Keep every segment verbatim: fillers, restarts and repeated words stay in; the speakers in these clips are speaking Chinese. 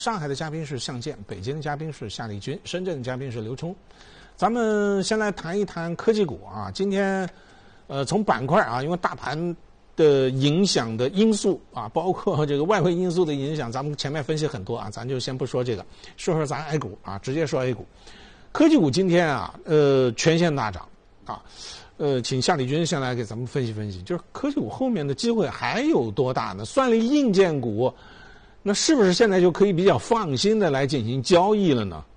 上海的嘉宾是向建，北京的嘉宾是夏立军，深圳的嘉宾是刘冲。咱们先来谈一谈科技股啊。今天，呃，从板块啊，因为大盘的影响的因素啊，包括这个外汇因素的影响，咱们前面分析很多啊，咱就先不说这个，说说咱 A 股啊，直接说 A 股。科技股今天啊，呃，全线大涨啊。呃，请夏立军先来给咱们分析分析，就是科技股后面的机会还有多大呢？算力硬件股，那是不是现在就可以比较放心的来进行交易了呢？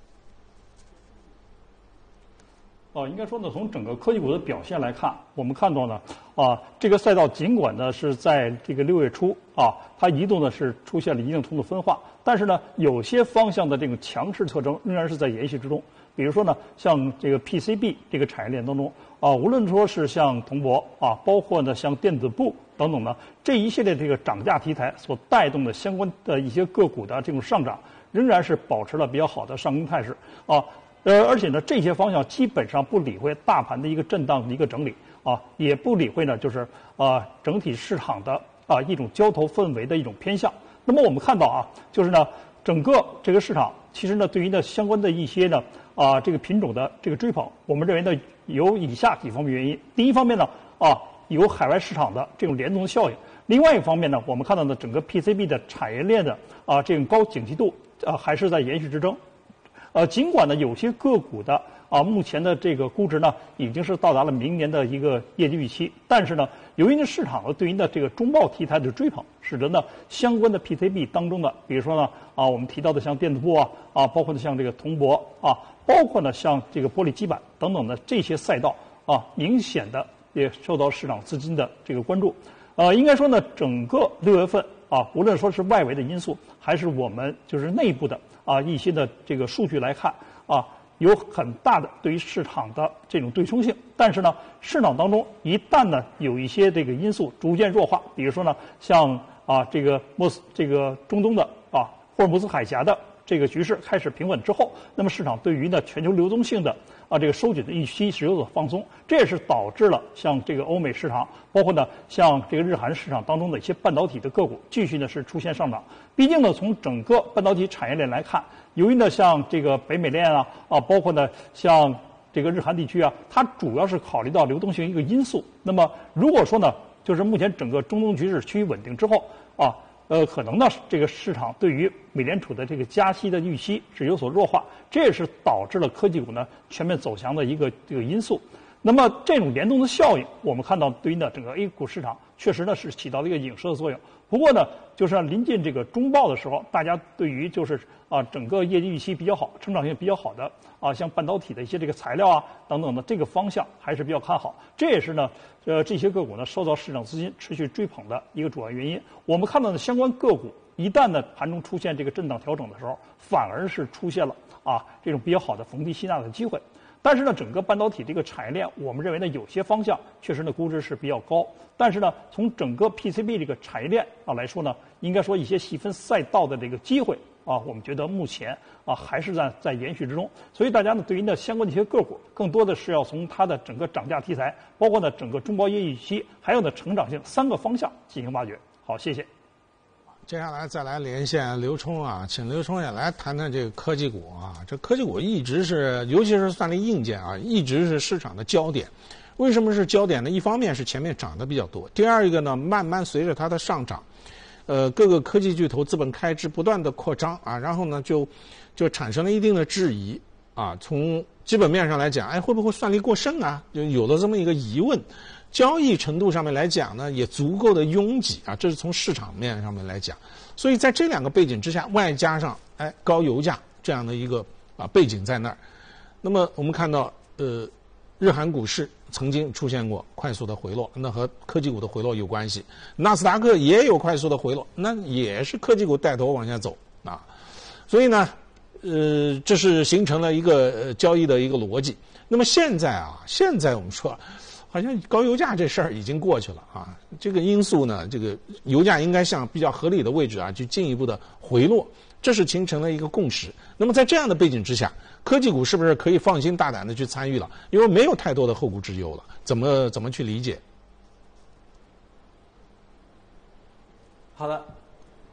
哦，应该说呢，从整个科技股的表现来看，我们看到呢，啊，这个赛道尽管呢是在这个六月初啊，它一度呢是出现了一定程度分化，但是呢，有些方向的这种强势特征仍然是在延续之中。比如说呢，像这个 P C B 这个产业链当中啊，无论说是像铜箔啊，包括呢像电子布等等呢，这一系列这个涨价题材所带动的相关的一些个股的这种上涨，仍然是保持了比较好的上攻态势啊。呃，而且呢，这些方向基本上不理会大盘的一个震荡的一个整理啊，也不理会呢，就是啊整体市场的啊一种交投氛围的一种偏向。那么我们看到啊，就是呢，整个这个市场其实呢，对于呢相关的一些呢啊这个品种的这个追捧，我们认为呢有以下几方面原因。第一方面呢啊，有海外市场的这种联动效应；另外一方面呢，我们看到呢整个 P C B 的产业链的啊这种高景气度啊还是在延续之中。呃，尽管呢，有些个股的啊，目前的这个估值呢，已经是到达了明年的一个业绩预期，但是呢，由于呢市场呢对于呢这个中报题材的追捧，使得呢相关的 P C B 当中的，比如说呢啊，我们提到的像电子布啊啊，包括呢像这个铜箔啊，包括呢像这个玻璃基板等等的这些赛道啊，明显的也受到市场资金的这个关注。呃，应该说呢，整个六月份啊，无论说是外围的因素，还是我们就是内部的啊一些的这个数据来看啊，有很大的对于市场的这种对冲性。但是呢，市场当中一旦呢有一些这个因素逐渐弱化，比如说呢，像啊这个莫斯这个中东的啊霍尔木兹海峡的这个局势开始平稳之后，那么市场对于呢全球流动性的啊这个收紧的预期是有所放松，这也是导致了像这个欧美市场，包括呢像这个日韩市场当中的一些半导体的个股继续呢是出现上涨。毕竟呢从整个半导体产业链来看，由于呢像这个北美链啊啊，包括呢像这个日韩地区啊，它主要是考虑到流动性一个因素。那么如果说呢，就是目前整个中东局势趋于稳定之后啊。呃，可能呢，这个市场对于美联储的这个加息的预期是有所弱化，这也是导致了科技股呢全面走强的一个这个因素。那么这种联动的效应，我们看到对于呢整个 A 股市场确实呢是起到了一个影射的作用。不过呢，就是临近这个中报的时候，大家对于就是啊整个业绩预期比较好、成长性比较好的啊，像半导体的一些这个材料啊等等的这个方向还是比较看好。这也是呢，呃这些个股呢受到市场资金持续追捧的一个主要原因。我们看到的相关个股一旦呢盘中出现这个震荡调整的时候，反而是出现了啊这种比较好的逢低吸纳的机会。但是呢，整个半导体这个产业链，我们认为呢，有些方向确实呢估值是比较高。但是呢，从整个 P C B 这个产业链啊来说呢，应该说一些细分赛道的这个机会啊，我们觉得目前啊还是在在延续之中。所以大家呢，对于呢相关的一些个股，更多的是要从它的整个涨价题材，包括呢整个中报业预期，还有呢成长性三个方向进行挖掘。好，谢谢。 接下来再来连线刘冲啊，请刘冲也来谈谈这个科技股啊。这科技股一直是，尤其是算力硬件啊，一直是市场的焦点。为什么是焦点呢？一方面是前面涨得比较多，第二一个呢，慢慢随着它的上涨，呃，各个科技巨头资本开支不断的扩张啊，然后呢就就产生了一定的质疑啊。从基本面上来讲，哎，会不会算力过剩啊？就有了这么一个疑问。交易程度上面来讲呢，也足够的拥挤啊，这是从市场面上面来讲。所以在这两个背景之下，外加上哎高油价这样的一个啊背景在那儿，那么我们看到呃日韩股市曾经出现过快速的回落，那和科技股的回落有关系。纳斯达克也有快速的回落，那也是科技股带头往下走啊。所以呢，呃，这是形成了一个呃交易的一个逻辑。那么现在啊，现在我们说。好像高油价这事儿已经过去了啊，这个因素呢，这个油价应该向比较合理的位置啊，去进一步的回落，这是形成了一个共识。那么在这样的背景之下，科技股是不是可以放心大胆的去参与了？因为没有太多的后顾之忧了，怎么怎么去理解？ 好的，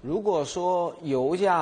如果说油价